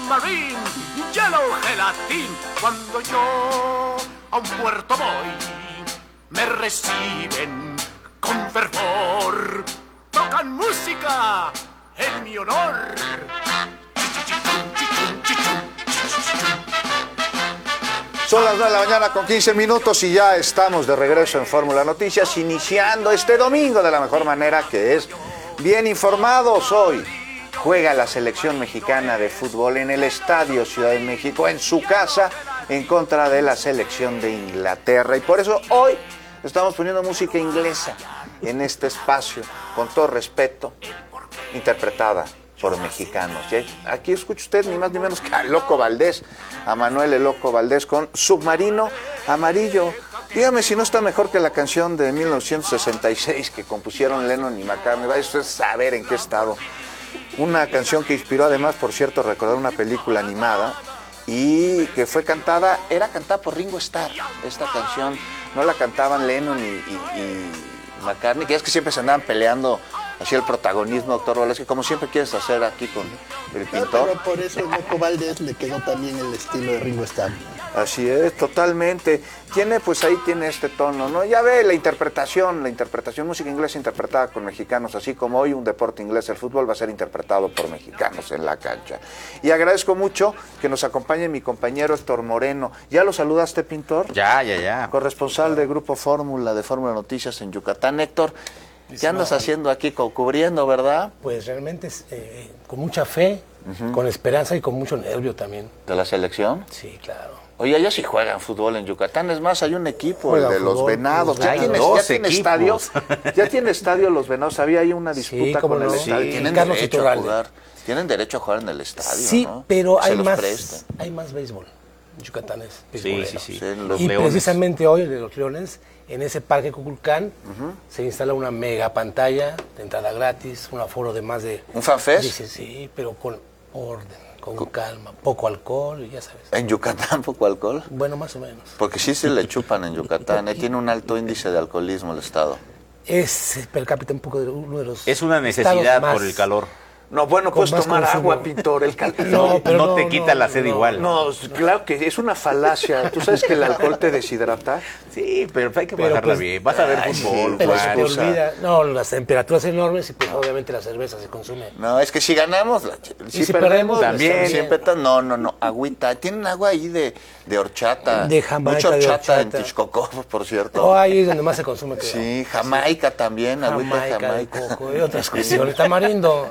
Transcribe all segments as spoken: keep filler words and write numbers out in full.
Marine, Yellow Gelatin. Cuando yo a un puerto voy, me reciben con fervor. Tocan música en mi honor. Son las nueve de la mañana con quince minutos y ya estamos de regreso en Fórmula Noticias, iniciando este domingo de la mejor manera, que es bien informados. Hoy juega la selección mexicana de fútbol en el Estadio Ciudad de México, en su casa, en contra de la selección de Inglaterra. Y por eso hoy estamos poniendo música inglesa en este espacio, con todo respeto, interpretada por mexicanos. Y aquí escucha usted ni más ni menos que a Loco Valdés, a Manuel el Loco Valdés con Submarino Amarillo. Dígame si no está mejor que la canción de mil novecientos sesenta y seis que compusieron Lennon y McCartney. Va a usted saber en qué estado. Una canción que inspiró además, por cierto, recordar una película animada y que fue cantada, era cantada por Ringo Starr. Esta canción no la cantaban Lennon y, y, y McCartney, que es que siempre se andaban peleando así el protagonismo, doctor Valdés, que como siempre quieres hacer aquí con el pintor. No, pero por eso Loco Valdés le quedó también el estilo de Ringo Starr. Así es, totalmente. Tiene, pues ahí tiene este tono, ¿no? Ya ve la interpretación, la interpretación, música inglesa interpretada con mexicanos, así como hoy un deporte inglés, el fútbol, va a ser interpretado por mexicanos en la cancha. Y agradezco mucho que nos acompañe mi compañero Héctor Moreno. ¿Ya lo saludaste, pintor? Ya, ya, ya. Corresponsal de Grupo Fórmula, de Fórmula Noticias en Yucatán. Héctor, ¿qué andas haciendo aquí cubriendo, verdad? Pues realmente eh, con mucha fe, uh-huh. con esperanza y con mucho nervio también. ¿De la selección? Sí, claro. Oye, ellos sí juegan fútbol en Yucatán. Es más, hay un equipo, Juega el de fútbol, los Venados. Hay ¿Ya tiene, dos ya tiene equipos. estadio? ¿Ya tiene estadio los Venados? Había ahí una disputa sí, con no? el estadio. Sí, Tienen Carlos derecho Iturralde. a jugar. Tienen derecho a jugar en el estadio, Sí, ¿no? pero Se hay los más, prestan. hay más béisbol. Yucatán es Sí, béisbolero. sí, sí. Sí, los Y Leones. precisamente hoy, de los Leones, en ese parque Cuculcán, uh-huh. se instala una mega pantalla de entrada gratis, un aforo de más de... ¿Un fanfest? Dice, sí, pero con orden, con, con calma, poco alcohol y ya sabes. ¿En Yucatán poco alcohol? Bueno, más o menos. Porque sí se le chupan en Yucatán, ¿eh? Tiene un alto índice de alcoholismo el estado. Es per cápita un poco de uno de los... Es una necesidad más... por el calor. No, bueno, puedes tomar consumo. agua, pintor, el calor. No, pero no, no te no, quita no, la sed no, igual. No, claro que es una falacia. ¿Tú sabes que el alcohol te deshidrata? Sí, pero hay que Pero, bajarla pues, bien. Vas a ver ay, fútbol, sí, Pero Juan. se te excusa. olvida. No, las temperaturas enormes y pues obviamente la cerveza se consume. No, es que si ganamos, la- si, si perdemos, perdemos, también. también. Siempre ta- no, no, no, agüita. Tienen agua ahí de, de horchata. De Jamaica, Mucha de horchata en horchata. Texcoco, por cierto. Oh, ahí es donde más se consume. Creo. Sí, Jamaica también, agüita de Jamaica, de Jamaica. coco y otras cuestiones. Tamarindo.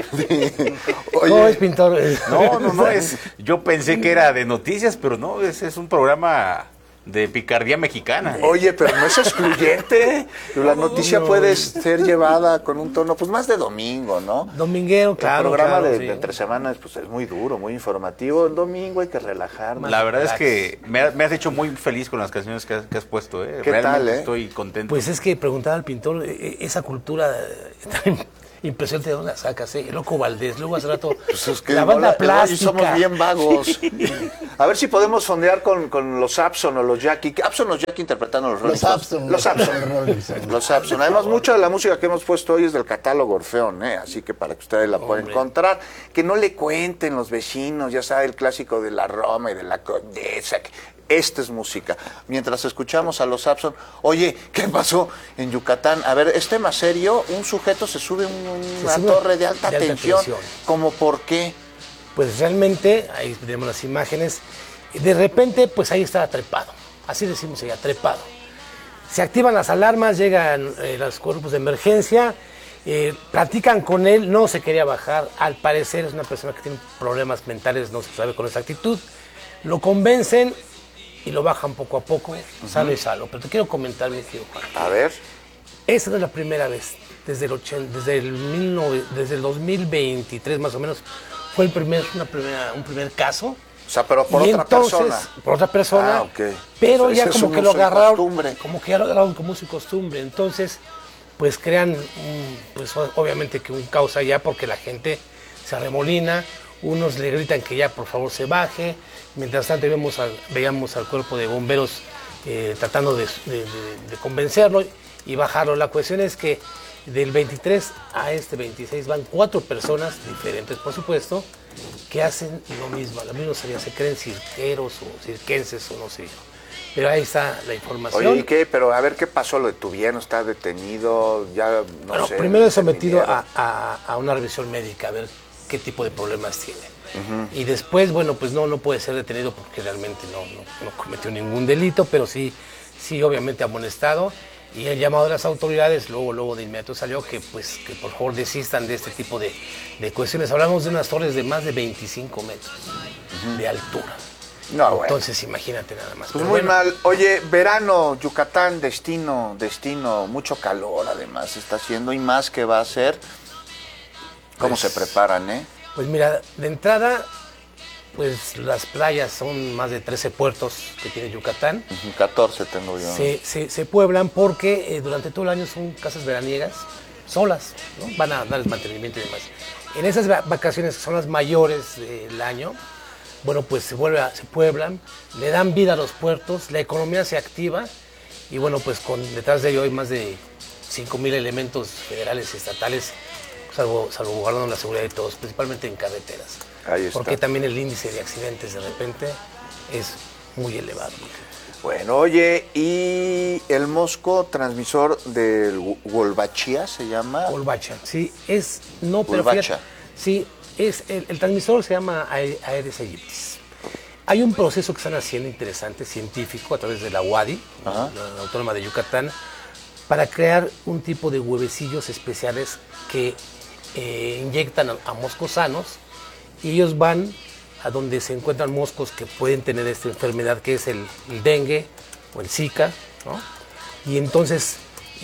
Oye, No, es pintor. No, no, no, es, yo pensé que era de noticias, pero no, es, es un programa de picardía mexicana. Oye, pero no es excluyente. La noticia no. puede ser llevada con un tono, pues más de domingo, ¿no? Dominguero, claro. El programa claro, de, sí. de entre semanas pues, es muy duro, muy informativo. El domingo hay que relajarnos. La verdad relax. es que me, ha- me has hecho muy feliz con las canciones que has, que has puesto, ¿eh? ¿Qué Realmente tal, eh? estoy contento. Pues es que preguntaba al pintor, eh, esa cultura eh, tan impresionante, ¿de dónde la sacas? Eh? Loco Valdés, luego hace rato, Pues es que la banda hola, plástica. y somos bien vagos. A ver si podemos fondear con, con los Abson o los Jackie. Abson o Jackie interpretando los Rolling Los Stones. Abson. Los Abson. Los Rolling Stones. Los Abson. Además, mucha de la música que hemos puesto hoy es del catálogo Orfeón, ¿eh? Así que para que ustedes la puedan Hombre. encontrar. Que no le cuenten los vecinos, ya sabe, el clásico de la Roma y de la Condesa. Esta es música. Mientras escuchamos a los Abson, oye, ¿qué pasó en Yucatán? A ver, es tema serio. Un sujeto se sube a un- una sube torre de alta, de alta tensión. tensión. ¿Cómo por qué? Pues realmente, ahí tenemos las imágenes, de repente, pues ahí estaba trepado, así decimos ella, trepado. Se activan las alarmas, llegan eh, los cuerpos de emergencia, eh, platican con él, no se quería bajar, al parecer es una persona que tiene problemas mentales, no se sabe con exactitud, lo convencen y lo bajan poco a poco, sano y salvo. Pero te quiero comentar, mi tío Juan. A ver. Esa no es la primera vez, desde el, ochenta, desde el, mil nove- desde el dos mil veintitrés más o menos, fue el primer, una primera, un primer caso. O sea, pero por Y otra entonces, persona. por otra persona, Ah, ok. pero Ese ya es como un que lo uso y agarraron, costumbre. como que ya lo agarraron como su costumbre. Entonces, pues crean, un- pues o- obviamente que un caos allá porque la gente se arremolina, unos le gritan que ya por favor se baje, mientras tanto vemos al, veíamos al cuerpo de bomberos eh, tratando de, de- de- de convencerlo y bajarlo. La cuestión es que Del veintitrés a este veintiséis van cuatro personas diferentes, por supuesto, que hacen lo mismo. Lo mismo sería, se creen cirqueros o cirquenses o no sé. Pero ahí está la información. Oye, ¿y qué? Pero a ver, ¿qué pasó? ¿Lo detuvieron? ¿Está detenido? Ya no bueno, sé. primero es sometido a, a, a una revisión médica, a ver qué tipo de problemas tiene. Uh-huh. Y después, bueno, pues no, no puede ser detenido porque realmente no, no, no cometió ningún delito, pero sí, sí obviamente amonestado. Y el llamado de las autoridades, luego, luego de inmediato salió que, pues, que por favor desistan de este tipo de, de cuestiones. Hablamos de unas torres de más de veinticinco metros uh-huh. de altura. No, bueno. Entonces, imagínate nada más. Pues Pero muy bueno, mal. Oye, verano, Yucatán, destino, destino, mucho calor además está haciendo y más que va a ser. ¿Cómo pues, se preparan, eh? Pues mira, de entrada, pues las playas son más de trece puertos que tiene Yucatán. Uh-huh, catorce tengo yo. Se, se, se pueblan porque eh, durante todo el año son casas veraniegas solas, ¿no? Van a darles mantenimiento y demás. En esas vacaciones, que son las mayores del año, bueno, pues se, vuelve a, se pueblan, le dan vida a los puertos, la economía se activa y bueno, pues con detrás de ello hay más de cinco mil elementos federales y estatales, salvo, salvaguardando la seguridad de todos, principalmente en carreteras. Ahí está. Porque también el índice de accidentes de repente es muy elevado. Bueno, oye, ¿y el Mosco transmisor del Wolbachia se llama? Wolbachia, sí, es, no, pero Wolbachia. fíjate, sí, es, el, el transmisor se llama Aedes aegyptis. Hay un proceso que están haciendo interesante, científico, a través de la U A D I, la, la Autónoma de Yucatán, para crear un tipo de huevecillos especiales que eh, inyectan a, a moscos sanos y ellos van a donde se encuentran moscos que pueden tener esta enfermedad que es el, el dengue o el zika, ¿no? Y entonces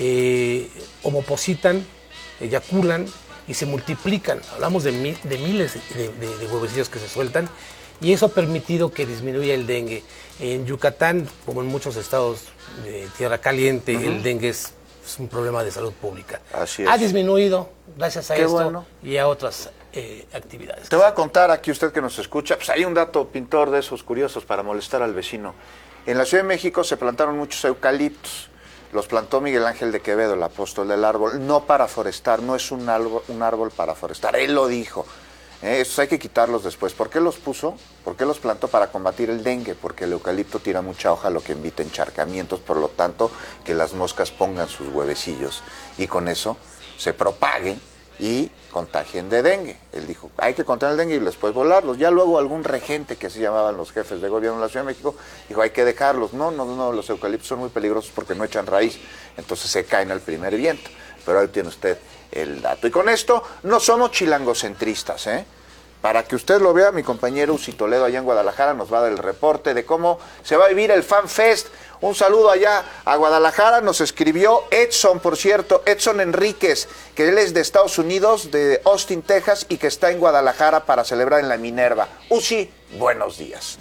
eh, ovopositan, eyaculan y se multiplican. Hablamos de, mil, de miles de, de, de huevecillos que se sueltan y eso ha permitido que disminuya el dengue. En Yucatán, como en muchos estados de tierra caliente, uh-huh. el dengue es, es un problema de salud pública. Así es. Ha disminuido gracias a Qué esto bueno. y a otras eh, actividades. Te voy a contar aquí, usted que nos escucha, pues hay un dato pintor de esos curiosos para molestar al vecino. En la Ciudad de México se plantaron muchos eucaliptos. Los plantó Miguel Ángel de Quevedo, el apóstol del árbol, no para forestar, no es un árbol, un árbol para forestar, él lo dijo. Eh, estos hay que quitarlos después. ¿Por qué los puso? ¿Por qué los plantó? Para combatir el dengue, porque el eucalipto tira mucha hoja, lo que invita encharcamientos, por lo tanto, que las moscas pongan sus huevecillos y con eso se propaguen y contagien de dengue. Él dijo, hay que contener el dengue y después volarlos. Ya luego algún regente, que se llamaban los jefes de gobierno de la Ciudad de México, dijo, hay que dejarlos. No, no, no, los eucaliptos son muy peligrosos porque no echan raíz, entonces se caen al primer viento. Pero ahí tiene usted el dato. Y con esto no somos chilangocentristas, ¿eh? Para que usted lo vea, mi compañero Uzi Toledo allá en Guadalajara nos va a dar el reporte de cómo se va a vivir el Fan Fest. Un saludo allá a Guadalajara, nos escribió Edson, por cierto, Edson Enríquez, que él es de Estados Unidos, de Austin, Texas, y que está en Guadalajara para celebrar en la Minerva. Uzi, buenos días.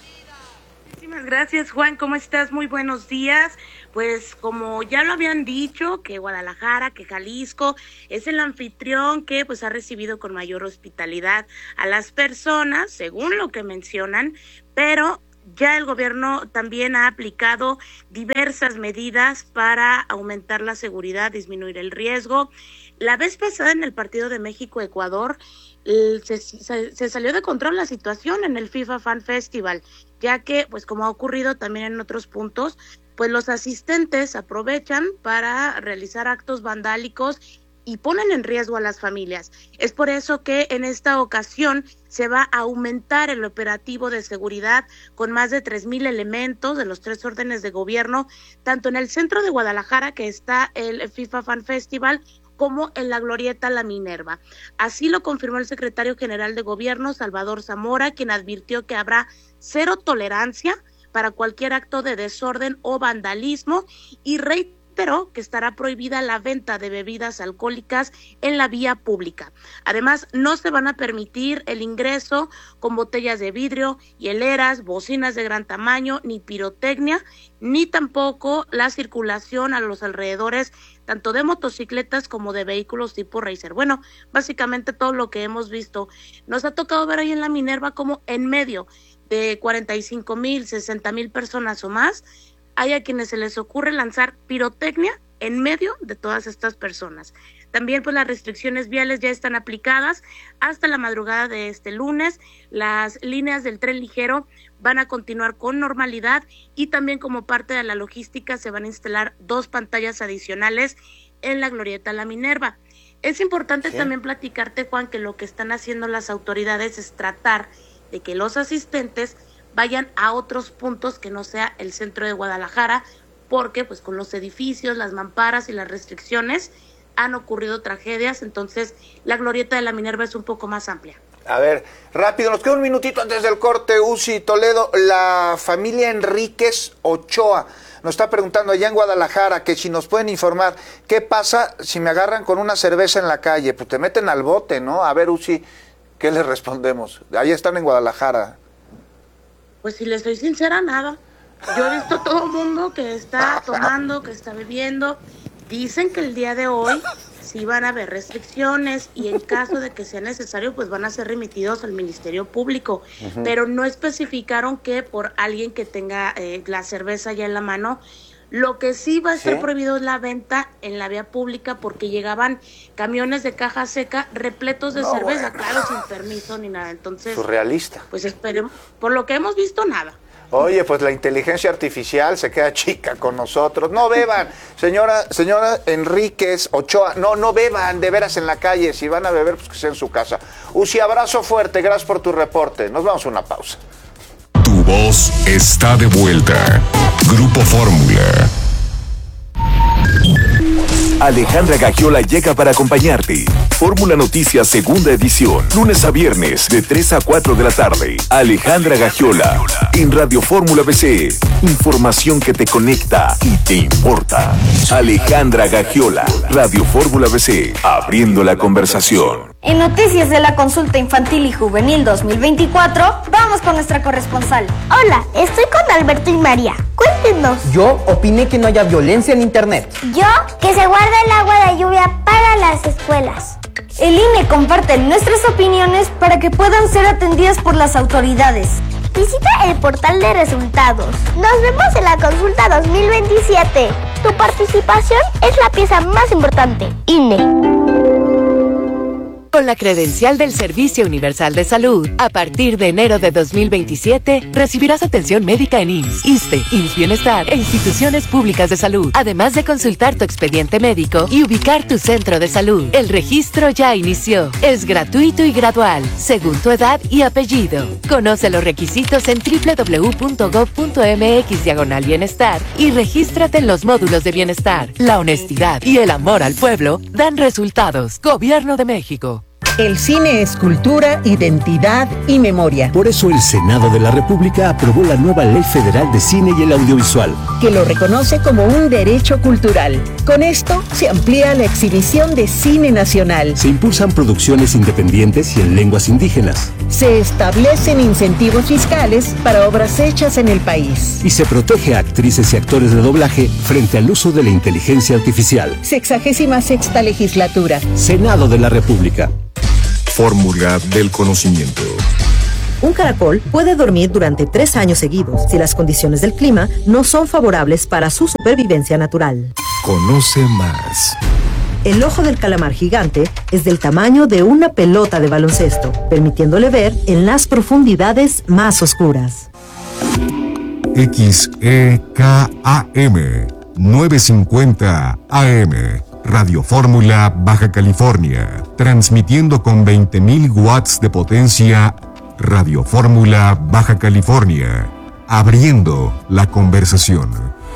Muchísimas gracias, Juan, ¿cómo estás? Muy buenos días. Pues como ya lo habían dicho, que Guadalajara, que Jalisco es el anfitrión que pues ha recibido con mayor hospitalidad a las personas, según lo que mencionan, pero ya el gobierno también ha aplicado diversas medidas para aumentar la seguridad, disminuir el riesgo. La vez pasada en el partido de México-Ecuador se, se, se salió de control la situación en el FIFA Fan Festival, ya que, pues como ha ocurrido también en otros puntos, pues los asistentes aprovechan para realizar actos vandálicos y ponen en riesgo a las familias. Es por eso que en esta ocasión se va a aumentar el operativo de seguridad con más de tres mil elementos de los tres órdenes de gobierno, tanto en el centro de Guadalajara, que está el FIFA Fan Festival, como en la Glorieta La Minerva. Así lo confirmó el secretario general de Gobierno, Salvador Zamora, quien advirtió que habrá cero tolerancia para cualquier acto de desorden o vandalismo y reiteró que estará prohibida la venta de bebidas alcohólicas en la vía pública. Además, no se van a permitir el ingreso con botellas de vidrio, hieleras, bocinas de gran tamaño, ni pirotecnia, ni tampoco la circulación a los alrededores tanto de motocicletas como de vehículos tipo racer. Bueno, básicamente todo lo que hemos visto. Nos ha tocado ver ahí en la Minerva como en medio de cuarenta y cinco mil, sesenta mil personas o más, hay a quienes se les ocurre lanzar pirotecnia en medio de todas estas personas. También pues las restricciones viales ya están aplicadas hasta la madrugada de este lunes. Las líneas del tren ligero van a continuar con normalidad y también como parte de la logística se van a instalar dos pantallas adicionales en la glorieta La Minerva. Es importante ¿Sí? también platicarte, Juan, que lo que están haciendo las autoridades es tratar de que los asistentes vayan a otros puntos que no sea el centro de Guadalajara, porque pues con los edificios, las mamparas y las restricciones han ocurrido tragedias, entonces la glorieta de La Minerva es un poco más amplia. A ver, rápido, nos queda un minutito antes del corte. Uzi Toledo, la familia Enríquez Ochoa nos está preguntando allá en Guadalajara que si nos pueden informar qué pasa si me agarran con una cerveza en la calle. Pues te meten al bote, ¿no? A ver, Uzi, ¿qué les respondemos? Ahí están en Guadalajara. Pues si les soy sincera, nada. Yo he visto todo el mundo que está tomando, que está bebiendo. Dicen que el día de hoy sí van a haber restricciones y en caso de que sea necesario, pues van a ser remitidos al Ministerio Público. Uh-huh. Pero no especificaron que por alguien que tenga eh, la cerveza ya en la mano. Lo que sí va a estar ¿Sí? prohibido es la venta en la vía pública porque llegaban camiones de caja seca repletos de no, cerveza, bueno. claro, sin permiso ni nada. Entonces, surrealista. Pues esperemos, por lo que hemos visto, nada. Oye, pues la inteligencia artificial se queda chica con nosotros. No beban, señora señora Enríquez Ochoa, no, no beban de veras en la calle. Si van a beber, pues que sea en su casa. Uzi, abrazo fuerte, gracias por tu reporte. Nos vamos a una pausa. Tu voz está de vuelta. Grupo Fórmula. Alejandra Gagiola llega para acompañarte. Fórmula Noticias Segunda Edición, lunes a viernes de tres a cuatro de la tarde. Alejandra Gagiola en Radio Fórmula B C. Información que te conecta y te importa. Alejandra Gagiola, Radio Fórmula B C, abriendo la conversación. En Noticias de la Consulta Infantil y Juvenil dos mil veinticuatro, vamos con nuestra corresponsal. Hola, estoy con Alberto y María. Cuéntenos. Yo opiné que no haya violencia en Internet. Yo, que se guarde el agua de lluvia para las escuelas. El I N E comparte nuestras opiniones para que puedan ser atendidas por las autoridades. Visita el portal de resultados. Nos vemos en la consulta dos mil veintisiete. Tu participación es la pieza más importante. I N E. Con la credencial del Servicio Universal de Salud, a partir de enero de dos mil veintisiete, recibirás atención médica en I M S S, ISSSTE, I M S S Bienestar e instituciones públicas de salud, además de consultar tu expediente médico y ubicar tu centro de salud. El registro ya inició. Es gratuito y gradual, según tu edad y apellido. Conoce los requisitos en doble u doble u doble u punto gob punto eme equis diagonal bienestar y regístrate en los módulos de bienestar. La honestidad y el amor al pueblo dan resultados. Gobierno de México. El cine es cultura, identidad y memoria. Por eso el Senado de la República aprobó la nueva Ley Federal de Cine y el Audiovisual, que lo reconoce como un derecho cultural. Con esto se amplía la exhibición de cine nacional. Se impulsan producciones independientes y en lenguas indígenas. Se establecen incentivos fiscales para obras hechas en el país. Y se protege a actrices y actores de doblaje frente al uso de la inteligencia artificial. Sexagésima sexta legislatura. Senado de la República. Fórmula del conocimiento. Un caracol puede dormir durante tres años seguidos si las condiciones del clima no son favorables para su supervivencia natural. Conoce más. El ojo del calamar gigante es del tamaño de una pelota de baloncesto, permitiéndole ver en las profundidades más oscuras. X E K A M novecientos cincuenta A M Radio Fórmula Baja California, transmitiendo con veinte mil watts de potencia. Radio Fórmula Baja California, abriendo la conversación.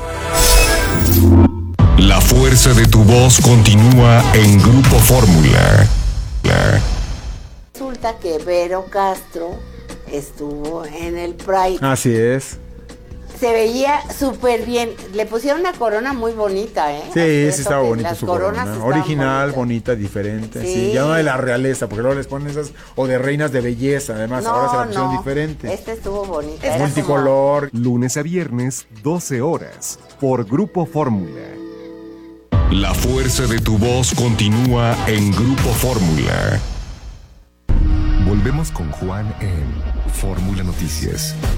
La fuerza de tu voz continúa en Grupo Fórmula. Resulta que Vero Castro estuvo en el Pride. Así es. Se veía súper bien. Le pusieron una corona muy bonita, ¿eh? Sí, sí estaba bonita su corona. Original, bonita, diferente. Sí. sí, ya no de la realeza, porque luego les ponen esas, o de reinas de belleza, además, no, ahora se la pusieron no. diferente. Este estuvo bonito. Es multicolor. Como... Lunes a viernes, doce horas, por Grupo Fórmula. La fuerza de tu voz continúa en Grupo Fórmula. Volvemos con Juan en Fórmula Noticias.